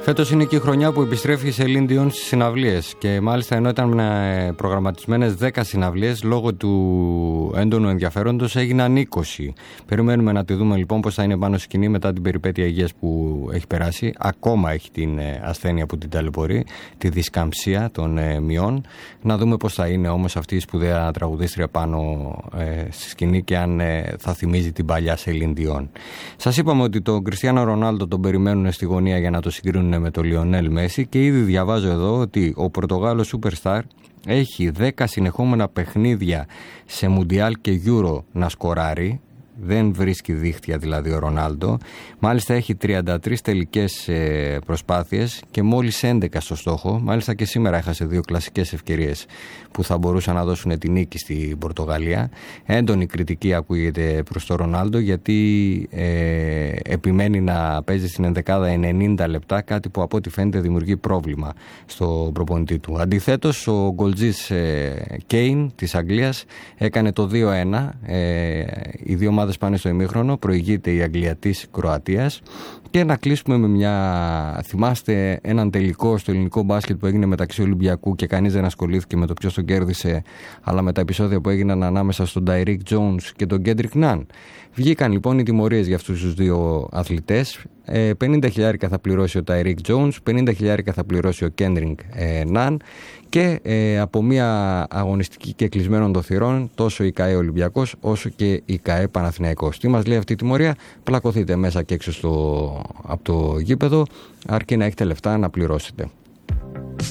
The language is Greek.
Φέτος είναι και η χρονιά που επιστρέφει η Celine Dion στις συναυλίες και μάλιστα ενώ ήταν προγραμματισμένες 10 συναυλίες, λόγω του έντονου ενδιαφέροντος έγιναν 20. Περιμένουμε να τη δούμε λοιπόν πώς θα είναι πάνω στη σκηνή μετά την περιπέτεια υγείας που έχει περάσει. Ακόμα έχει την ασθένεια που την ταλαιπωρεί, τη δισκαμψία των μειών. Να δούμε πώς θα είναι όμως αυτή η σπουδαία τραγουδίστρια πάνω στη σκηνή και αν θα θυμίζει την παλιά Celine Dion. Σας είπαμε ότι τον Κριστιάνο Ρονάλντο τον περιμένουν στη γωνία για να το συγκρίνουν με τον Λιονέλ Μέση και ήδη διαβάζω εδώ ότι ο Πορτογάλος Superstar έχει 10 συνεχόμενα παιχνίδια σε Μουντιάλ και Euro να σκοράρει. Δεν βρίσκει δίχτυα δηλαδή ο Ρονάλντο. Μάλιστα έχει 33 τελικές προσπάθειες και μόλις 11 στο στόχο. Μάλιστα και σήμερα έχασε 2 κλασικές ευκαιρίες που θα μπορούσαν να δώσουν τη νίκη στην Πορτογαλία. Έντονη κριτική ακούγεται προς τον Ρονάλντο γιατί επιμένει να παίζει στην ενδεκάδα 90 λεπτά, κάτι που από ό,τι φαίνεται δημιουργεί πρόβλημα στο προπονητή του. Αντιθέτως ο γκολτζής Κέιν της Αγγλίας έκανε το 2-1. Οι δύο ομάδες πάνε στο ημίχρονο, προηγείται η Αγγλία της Κροατίας. Και να κλείσουμε με θυμάστε έναν τελικό στο ελληνικό μπάσκετ που έγινε μεταξύ Ολυμπιακού και κανείς δεν ασχολήθηκε με το ποιος τον κέρδισε, αλλά με τα επεισόδια που έγιναν ανάμεσα στον Tyreek Jones και τον Kendrick Nunn. Βγήκαν λοιπόν οι τιμωρίες για αυτούς τους δύο αθλητές. 50.000 θα πληρώσει ο Tyreek Jones, 50.000 θα πληρώσει ο Kendrick Nunn και από μια αγωνιστική και κλεισμένων των θυρών τόσο η ΚΑΕ Ολυμπιακός όσο και η ΚΑΕ Παναθηναϊκός. Τι μας λέει αυτή η τιμωρία? Πλακωθείτε μέσα και έξω από το γήπεδο, αρκεί να έχετε λεφτά να πληρώσετε.